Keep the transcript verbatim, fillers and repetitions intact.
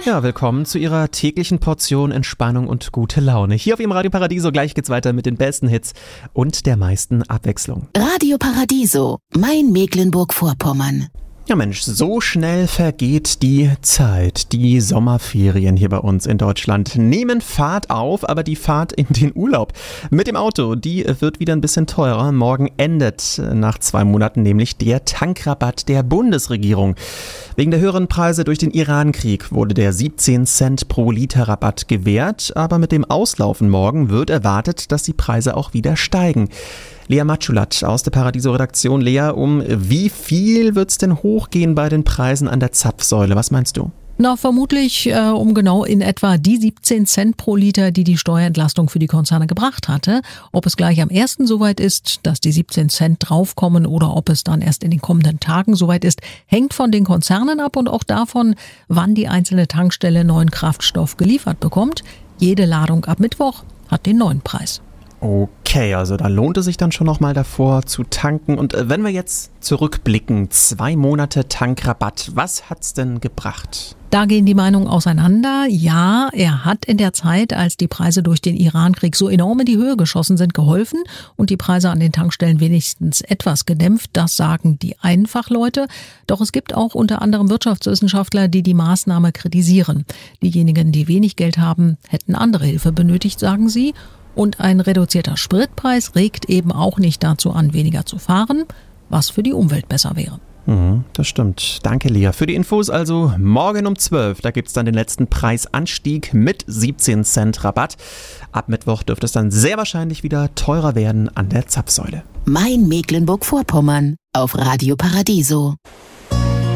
Ja, willkommen zu Ihrer täglichen Portion Entspannung und gute Laune. Hier auf Ihrem Radio Paradiso. Gleich geht's weiter mit den besten Hits und der meisten Abwechslung. Radio Paradiso, mein Mecklenburg-Vorpommern. Ja Mensch, so schnell vergeht die Zeit. Die Sommerferien hier bei uns in Deutschland nehmen Fahrt auf, aber die Fahrt in den Urlaub mit dem Auto, die wird wieder ein bisschen teurer. Morgen endet nach zwei Monaten nämlich der Tankrabatt der Bundesregierung. Wegen der höheren Preise durch den Irankrieg wurde der siebzehn Cent pro Liter Rabatt gewährt, aber mit dem Auslaufen morgen wird erwartet, dass die Preise auch wieder steigen. Lea Matschulat aus der Paradiso-Redaktion. Lea, um wie viel wird es denn hochgehen bei den Preisen an der Zapfsäule? Was meinst du? Na, vermutlich äh, um genau in etwa die siebzehn Cent pro Liter, die die Steuerentlastung für die Konzerne gebracht hatte. Ob es gleich am ersten soweit ist, dass die siebzehn Cent draufkommen oder ob es dann erst in den kommenden Tagen soweit ist, hängt von den Konzernen ab und auch davon, wann die einzelne Tankstelle neuen Kraftstoff geliefert bekommt. Jede Ladung ab Mittwoch hat den neuen Preis. Okay, also da lohnt es sich dann schon noch mal davor zu tanken. Und wenn wir jetzt zurückblicken, zwei Monate Tankrabatt, was hat's denn gebracht? Da gehen die Meinungen auseinander. Ja, er hat in der Zeit, als die Preise durch den Irankrieg so enorm in die Höhe geschossen sind, geholfen und die Preise an den Tankstellen wenigstens etwas gedämpft. Das sagen die Einfachleute. Doch es gibt auch unter anderem Wirtschaftswissenschaftler, die die Maßnahme kritisieren. Diejenigen, die wenig Geld haben, hätten andere Hilfe benötigt, sagen sie. Und ein reduzierter Spritpreis regt eben auch nicht dazu an, weniger zu fahren, was für die Umwelt besser wäre. Mhm, das stimmt. Danke, Lea. Für die Infos also morgen um zwölf. Da gibt es dann den letzten Preisanstieg mit siebzehn Cent Rabatt. Ab Mittwoch dürfte es dann sehr wahrscheinlich wieder teurer werden an der Zapfsäule. Mein Mecklenburg-Vorpommern auf Radio Paradiso.